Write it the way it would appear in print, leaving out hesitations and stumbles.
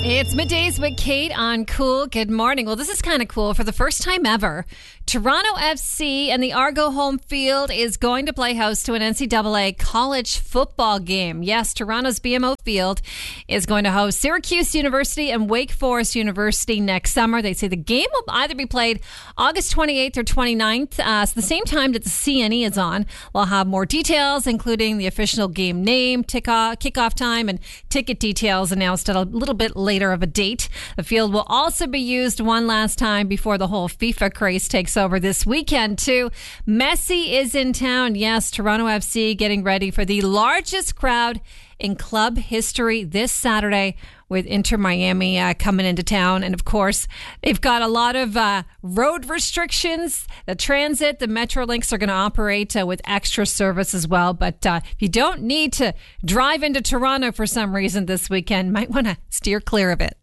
It's Middays with Kate on Cool. Good morning. Well, this is kind of cool. For the first time ever, Toronto FC and the Argo home field is going to play host to an NCAA college football game. Yes, Toronto's BMO Field is going to host Syracuse University and Wake Forest University next summer. They say the game will either be played August 28th or 29th, so the same time that the CNE is on. We'll have more details, including the official game name, kickoff time, and ticket details announced at a little bit later of a date. The field will also be used one last time before the whole FIFA craze takes over this weekend, too. Messi is in town. Yes, Toronto FC getting ready for the largest crowd in club history this Saturday with Inter Miami coming into town. And of course, they've got a lot of road restrictions. The transit, the Metrolinks are going to operate with extra service as well. But if you don't need to drive into Toronto for some reason this weekend, might want to steer clear of it.